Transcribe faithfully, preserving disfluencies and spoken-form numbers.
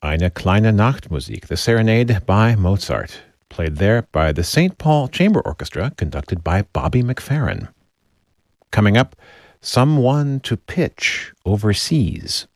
Eine kleine Nachtmusik, the Serenade by Mozart, played there by the Saint Paul Chamber Orchestra, conducted by Bobby McFerrin. Coming up, Someone to Pitch Overseas.